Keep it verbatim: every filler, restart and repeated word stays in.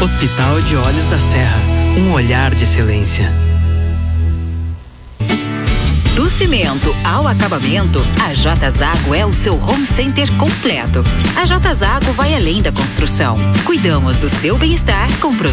Hospital de Olhos da Serra, um olhar de excelência. Do cimento ao acabamento, a J Zago é o seu home center completo. A J Zago vai além da construção. Cuidamos do seu bem-estar com